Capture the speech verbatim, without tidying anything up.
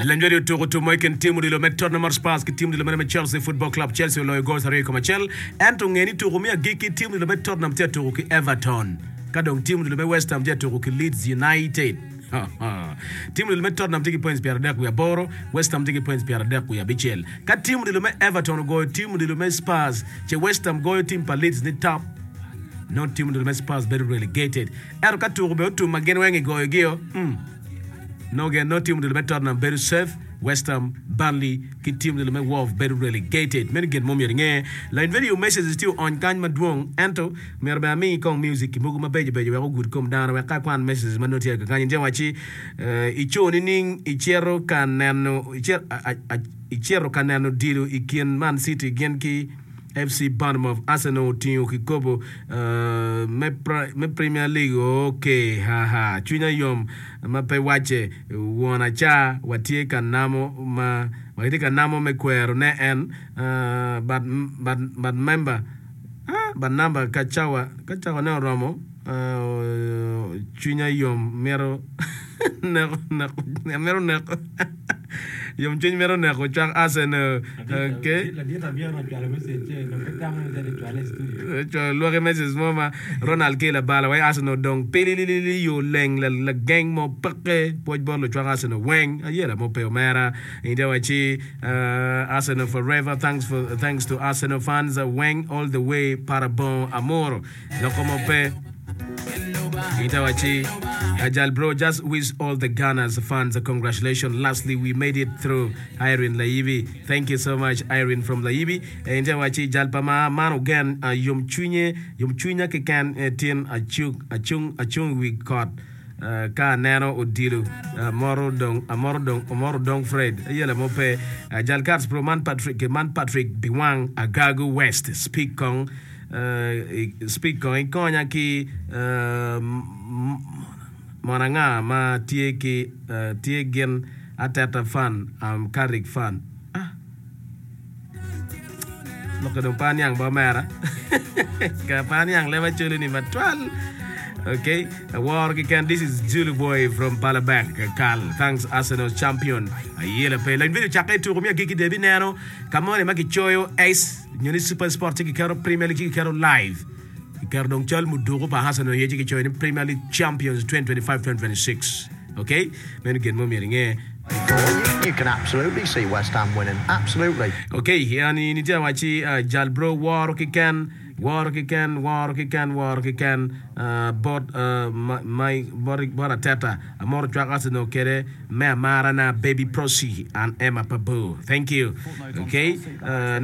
Lenjeri to to Moiken team de lo met Tottenham Spurs ki team de lo met Chelsea Football Club Chelsea lo go sare ko Chelsea and to ngeni to rumia giki team de lo met Tottenham te to ki Everton kadong team de lo met West Ham te to ki Leeds United. Team de lo met Tottenham take points per dek we Boro West Ham take points per dek we Bichel ka team de lo met Everton go team de lo met Spurs che West Ham go team pa Leeds ni top no team de lo met Spurs very relegated er ka to be to magen wengi go gio mm no again no team de lo met Tottenham very safe West Ham, Burnley, ki team de le Wolf very relegated. Many get mom yeringe. La in video message is still on kan madwong anto merba mi kong music mugu mabeje beje we good come down we ka kwan message manoti ka kan nje wachi icho nining ichero kanano ichero ichero kanano dilu ikien Man City gen ki F C Bournemouth Arsenal team ukikobo uh, me, me Premier League okay haha chunya yom mape wache wana cha watie kanamo ma watie kanamo me kwero ne en uh, but but but member ah but number kachawa kachawa ne romo uh, chunya yom mero ne ne mero ne yom chunya mero ne ko chang Arsenal okay la dieta bien no que a veces no que estamos en el estudio lo que me dices mama Ronald ke la bala way Arsenal donc pelilili yo leng la la gang mo pake poj bol lo chang Arsenal weng ayela mo pe mera inda wachi Arsenal forever thanks for thanks to Arsenal fans weng all the way para bon amor no como pe Itawachi Ajal bro, just wish all the Ghana's fans a congratulations. Lastly, we made it through. Irene Laibi, thank you so much, Irene from Laibi. Itawachi Jalpama man again. Yum chunye yum chunya ke can tin achung achung achung we caught. Ka nano odilu moro dong moro dong moro dong Fred yele mope Jal Cars pro man Patrick man Patrick Biwang Agagu West speak kong Uh, speak kong ikonya ki uh, monanga ma tie ki uh, tie gen atata fan am um, karik fan ah lokadong panyang ba mera ka panyang lewa chulu ni matwal. Okay, a war again. This is Zulu boy from Palabang, Carl. Thanks, Arsenal champion. A year pay. Like video check to Romeo Gigi Devi Nano. Come on, make it choyo ace. Yuni super sport take care of Premier League care live. Care dong chal mudugo pa Arsenal yeji choyo in Premier League champions twenty twenty-five twenty twenty-six. Okay, men get more meaning eh. You can absolutely see West Ham winning. Absolutely. Okay, here ni ni dia wachi Jalbro war kikan. War kikan, war kikan, war kikan. Uh, bot uh, my body bora teta. Amor track Arsenal kere. Me Marana baby Prosi and Emma Pabu. Thank you. Okay. Uh,